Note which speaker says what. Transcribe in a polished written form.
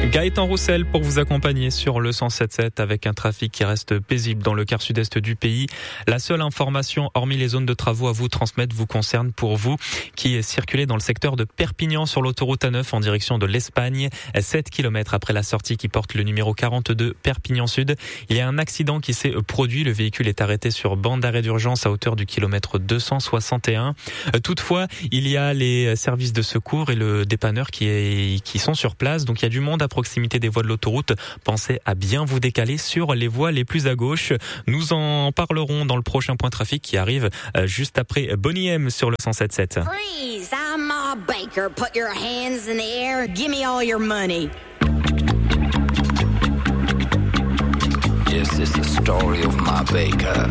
Speaker 1: Gaëtan Roussel pour vous accompagner sur le 107.7 avec un trafic qui reste paisible dans le quart sud-est du pays. La seule information, hormis les zones de travaux à vous transmettre, vous concerne pour vous qui circulez dans le secteur de Perpignan sur l'autoroute A9 en direction de l'Espagne. 7 km après la sortie qui porte le numéro 42 Perpignan Sud. Il y a un accident qui s'est produit. Le véhicule est arrêté sur bande d'arrêt d'urgence à hauteur du kilomètre 261. Toutefois, il y a les services de secours et le dépanneur qui sont sur place. Donc il y a du monde à proximité des voies de l'autoroute. Pensez à bien vous décaler sur les voies les plus à gauche. Nous en parlerons dans le prochain point trafic qui arrive juste après Bonnie M sur le 107.7.
Speaker 2: Freeze! I'm Ma Baker. Put your hands in the air. Give me all your money.
Speaker 3: Yes, it's the story of Ma Baker.